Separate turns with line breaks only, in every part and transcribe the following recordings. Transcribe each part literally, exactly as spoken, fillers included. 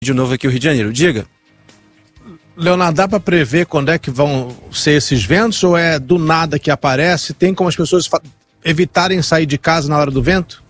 de novo aqui o Rio de Janeiro. Diga.
Leonardo, dá para prever quando é que vão ser esses ventos ou é do nada que aparece? Tem como as pessoas evitarem sair de casa na hora do vento?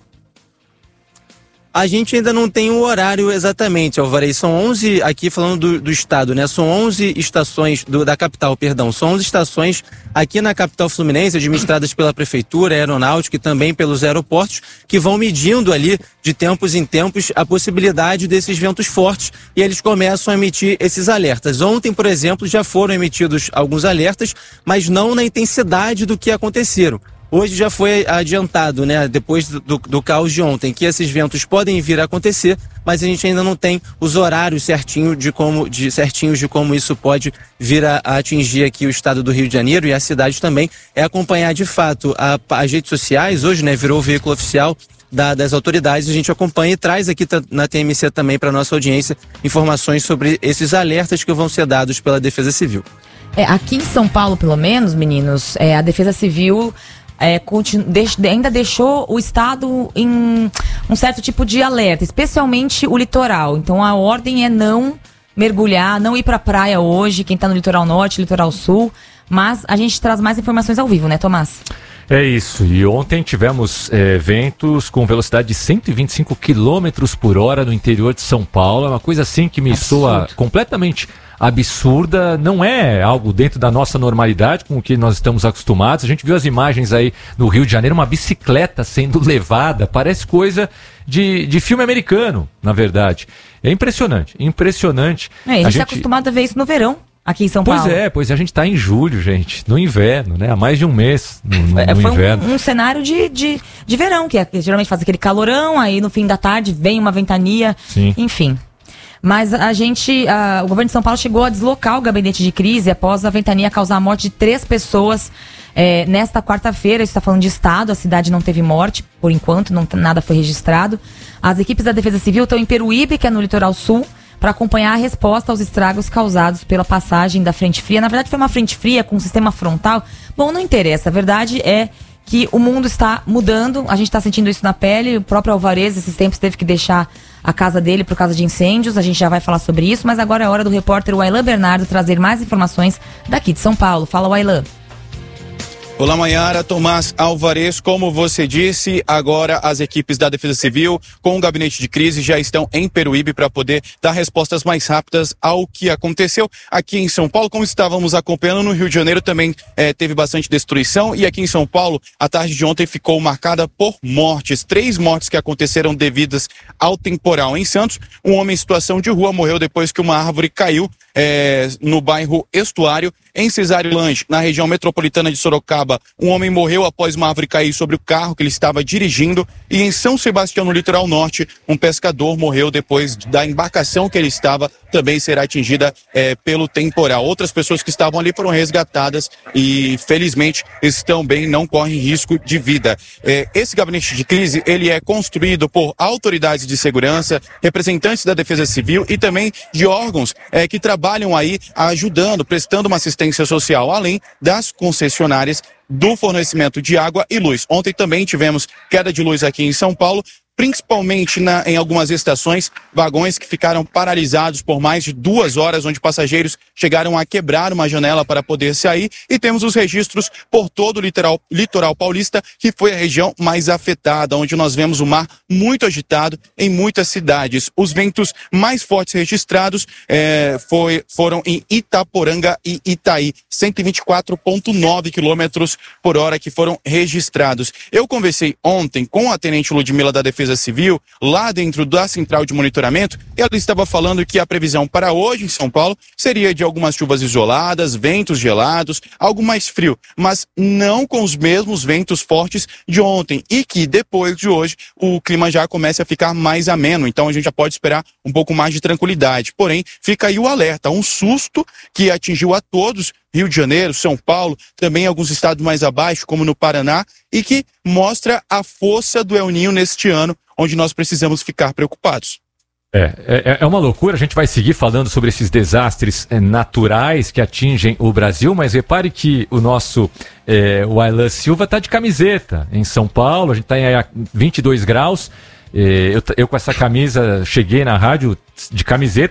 A gente ainda não tem o horário exatamente, Alvarez. São onze, aqui falando do, do estado, né? São onze estações, do, da capital, perdão. São onze estações aqui na capital fluminense, administradas pela prefeitura, aeronáutica e também pelos aeroportos, que vão medindo ali, de tempos em tempos, a possibilidade desses ventos fortes e eles começam a emitir esses alertas. Ontem, por exemplo, já foram emitidos alguns alertas, mas não na intensidade do que aconteceram. Hoje já foi adiantado, né, depois do, do, do caos de ontem, que esses ventos podem vir a acontecer, mas a gente ainda não tem os horários certinho de como, de, certinhos de como isso pode vir a, a atingir aqui o estado do Rio de Janeiro e a cidade também. É acompanhar de fato a, as redes sociais, hoje, né, virou o veículo oficial da, das autoridades, a gente acompanha e traz aqui na T M C também para nossa audiência informações sobre esses alertas que vão ser dados pela Defesa Civil.
É, aqui em São Paulo, pelo menos, meninos, é, a Defesa Civil... É, continu, deix, ainda deixou o estado em um certo tipo de alerta, especialmente o litoral. Então a ordem é não mergulhar, não ir pra praia hoje, quem tá no litoral norte, litoral sul, mas a gente traz mais informações ao vivo, né, Tomás?
É isso, e ontem tivemos é, ventos com velocidade de cento e vinte e cinco quilômetros por hora no interior de São Paulo, é uma coisa assim que me Absurdo. soa completamente absurda, não é algo dentro da nossa normalidade com o que nós estamos acostumados. A gente viu as imagens aí no Rio de Janeiro, uma bicicleta sendo levada, parece coisa de, de filme americano, na verdade. É impressionante, impressionante.
É, a gente está acostumado a ver isso no verão. Aqui em São
pois
Paulo.
Pois é, pois é, a gente está em julho, gente, no inverno, né? Há mais de um mês no, no,
é,
no
foi
inverno.
Um, um cenário de, de, de verão, que, é, que geralmente faz aquele calorão, aí no fim da tarde vem uma ventania, Sim. enfim. Mas a gente, a, o governo de São Paulo chegou a deslocar o gabinete de crise após a ventania causar a morte de três pessoas é, nesta quarta-feira. Isso está falando de estado, a cidade não teve morte, por enquanto, não, nada foi registrado. As equipes da Defesa Civil estão em Peruíbe, que é no litoral sul, para acompanhar a resposta aos estragos causados pela passagem da frente fria. Na verdade, foi uma frente fria com um sistema frontal. Bom, não interessa. A verdade é que o mundo está mudando. A gente está sentindo isso na pele. O próprio Alvarez, esses tempos, teve que deixar a casa dele por causa de incêndios. A gente já vai falar sobre isso. Mas agora é hora do repórter Wailan Bernardo trazer mais informações daqui de São Paulo. Fala, Wailan.
Olá, Maiara, Tomás, Alvarez, como você disse, agora as equipes da Defesa Civil com o gabinete de crise já estão em Peruíbe para poder dar respostas mais rápidas ao que aconteceu aqui em São Paulo. Como estávamos acompanhando, no Rio de Janeiro também eh, teve bastante destruição e aqui em São Paulo a tarde de ontem ficou marcada por mortes, três mortes que aconteceram devidas ao temporal. Em Santos, um homem em situação de rua morreu depois que uma árvore caiu eh, no bairro Estuário. Em Cesário Lange, na região metropolitana de Sorocaba, um homem morreu após uma árvore cair sobre o carro que ele estava dirigindo. E em São Sebastião, no litoral norte, um pescador morreu depois da embarcação que ele estava também será atingida é, pelo temporal. Outras pessoas que estavam ali foram resgatadas e, felizmente, estão bem, não correm risco de vida. É, esse gabinete de crise, ele é construído por autoridades de segurança, representantes da Defesa Civil e também de órgãos é, que trabalham aí ajudando, prestando uma assistência social, além das concessionárias do fornecimento de água e luz. Ontem também tivemos queda de luz aqui em São Paulo, principalmente na, em algumas estações, vagões que ficaram paralisados por mais de duas horas, onde passageiros chegaram a quebrar uma janela para poder sair, e temos os registros por todo o litoral, litoral paulista, que foi a região mais afetada, onde nós vemos o mar muito agitado em muitas cidades. Os ventos mais fortes registrados é, foi, foram em Itaporanga e Itaí, cento e vinte e quatro vírgula nove quilômetros por hora que foram registrados. Eu conversei ontem com a tenente Ludmila da Defesa Civil, lá dentro da central de monitoramento, e ela estava falando que a previsão para hoje em São Paulo seria de algumas chuvas isoladas, ventos gelados, algo mais frio, mas não com os mesmos ventos fortes de ontem, e que depois de hoje o clima já começa a ficar mais ameno, então a gente já pode esperar um pouco mais de tranquilidade. Porém, fica aí o alerta, um susto que atingiu a todos, Rio de Janeiro, São Paulo, também alguns estados mais abaixo, como no Paraná, e que mostra a força do El Niño neste ano, onde nós precisamos ficar preocupados.
É, é, é uma loucura, a gente vai seguir falando sobre esses desastres é, naturais que atingem o Brasil, mas repare que o nosso é, Wailan Silva está de camiseta em São Paulo, a gente está em vinte e dois graus, Eu, eu com essa camisa, cheguei na rádio de camiseta,